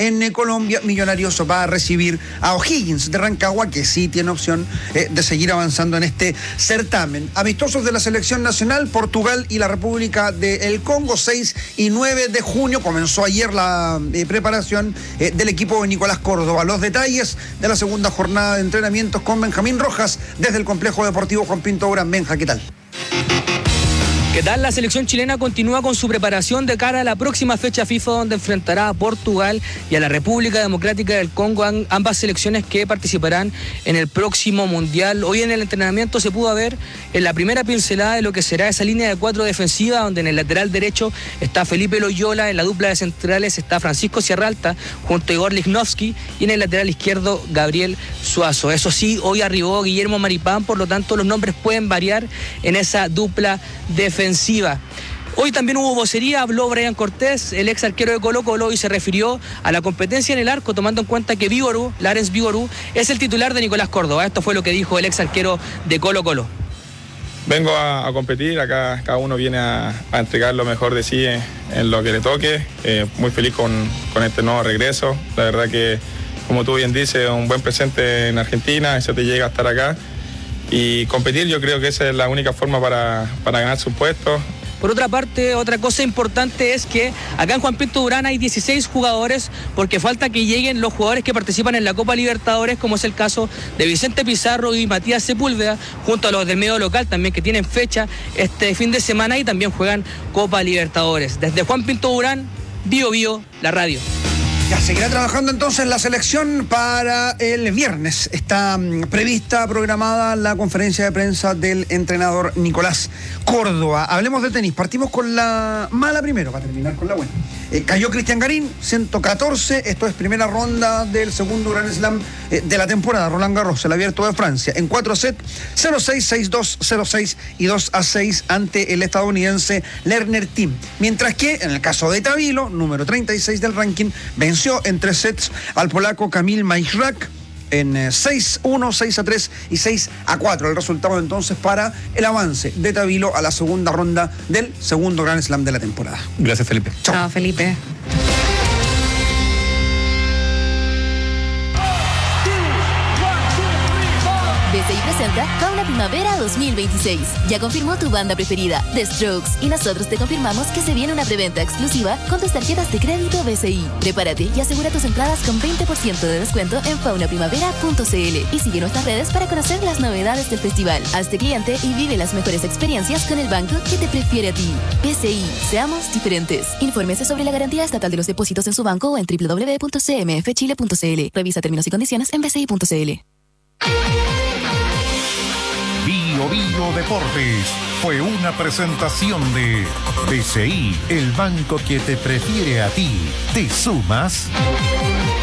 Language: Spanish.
en Colombia. Millonarios va a recibir a O'Higgins de Rancagua, que sí tiene opción de seguir avanzando en este certamen. Amistosos de la selección nacional, Portugal y la República del Congo, 6 y 9 de junio. Comenzó ayer la preparación del equipo de Nicolás Córdoba. Los detalles de la segunda jornada de entrenamientos con Benjamín Rojas desde el Complejo Deportivo Juan Pinto Durán. Benja, ¿qué tal? ¿Qué tal? La selección chilena continúa con su preparación de cara a la próxima fecha FIFA, donde enfrentará a Portugal y a la República Democrática del Congo, ambas selecciones que participarán en el próximo Mundial. Hoy en el entrenamiento se pudo ver en la primera pincelada de lo que será esa línea de 4 defensiva, donde en el lateral derecho está Felipe Loyola, en la dupla de centrales está Francisco Sierralta junto a Igor Lichnowsky y en el lateral izquierdo Gabriel Suazo. Eso sí, hoy arribó Guillermo Maripán, por lo tanto los nombres pueden variar en esa dupla defensiva. Hoy también hubo vocería, habló Brian Cortés, el ex arquero de Colo-Colo, y se refirió a la competencia en el arco, tomando en cuenta que Lawrence Vigorú, es el titular de Nicolás Córdoba. Esto fue lo que dijo el ex arquero de Colo-Colo. Vengo a competir, acá cada uno viene a entregar lo mejor de sí en lo que le toque. Muy feliz con este nuevo regreso. La verdad que, como tú bien dices, un buen presente en Argentina, eso te llega a estar acá. Y competir, yo creo que esa es la única forma para ganarse un puesto. Por otra parte, otra cosa importante es que acá en Juan Pinto Durán hay 16 jugadores, porque falta que lleguen los jugadores que participan en la Copa Libertadores, como es el caso de Vicente Pizarro y Matías Sepúlveda, junto a los del medio local también, que tienen fecha este fin de semana y también juegan Copa Libertadores. Desde Juan Pinto Durán, Bio Bio, la radio. Ya seguirá trabajando entonces la selección para el viernes. Está programada la conferencia de prensa del entrenador Nicolás Córdoba. Hablemos de tenis. Partimos con la mala primero, para terminar con la buena. Cayó Cristian Garín, 114. Esto es primera ronda del segundo Grand Slam de la temporada. Roland Garros, el Abierto de Francia. En 4 sets, 0-6, 6-2, 0-6 y 2-6 ante el estadounidense Lerner Tim. Mientras que, en el caso de Tabilo, número 36 del ranking, venció en 3 sets al polaco Kamil Majrak en 6-1, 6-3 y 6-4. El resultado entonces para el avance de Tabilo a la segunda ronda del segundo Grand Slam de la temporada. Gracias, Felipe. Chao, Felipe. BCI presenta Fauna Primavera 2026. Ya confirmó tu banda preferida, The Strokes, y nosotros te confirmamos que se viene una preventa exclusiva con tus tarjetas de crédito BCI. Prepárate y asegura tus entradas con 20% de descuento en faunaprimavera.cl y sigue nuestras redes para conocer las novedades del festival. Hazte cliente y vive las mejores experiencias con el banco que te prefiere a ti. BCI, seamos diferentes. Infórmese sobre la garantía estatal de los depósitos en su banco o en www.cmfchile.cl. Revisa términos y condiciones en bci.cl. Bio Bio Deportes fue una presentación de BCI, el banco que te prefiere a ti. ¿Te sumas?